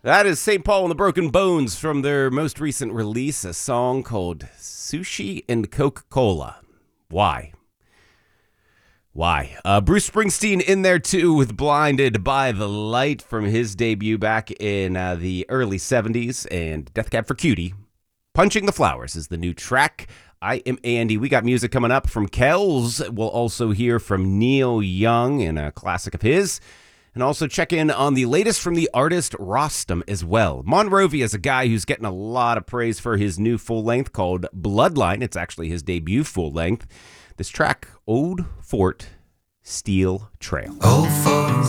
That is St. Paul and the Broken Bones from their most recent release, a song called Sushi and Coca-Cola. Why? Why? Bruce Springsteen in there too with Blinded by the Light from his debut back in the early 70s, and Death Cab for Cutie. Punching the Flowers is the new track. I am Andy. We got music coming up from Kells. We'll also hear from Neil Young in a classic of his. And also check in on the latest from the artist Rostam as well. Monrovia is a guy who's getting a lot of praise for his new full-length called Bloodline. It's actually his debut full-length. This track, Old Fort Steel Trail. Old Fort